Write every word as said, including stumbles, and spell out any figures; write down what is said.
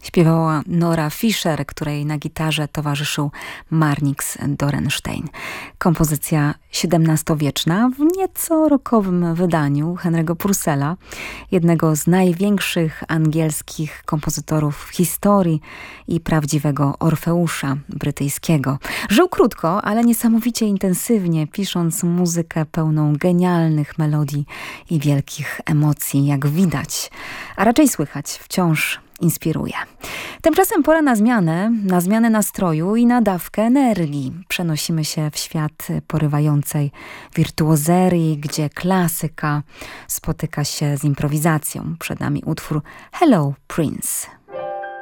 Śpiewała Nora Fischer, której na gitarze towarzyszył Marnix Dorenstein. Kompozycja siedemnastowieczna w nieco rockowym wydaniu Henry'ego Purcella, jednego z największych angielskich kompozytorów w historii i prawdziwego Orfeusza brytyjskiego. Żył krótko, ale niesamowicie intensywnie, pisząc muzykę pełną genialnych melodii i wielkich emocji, jak widać, a raczej słychać, wciąż inspiruje. Tymczasem pora na zmianę, na zmianę nastroju i na dawkę energii. Przenosimy się w świat porywającej wirtuozerii, gdzie klasyka spotyka się z improwizacją. Przed nami utwór Hello Prince.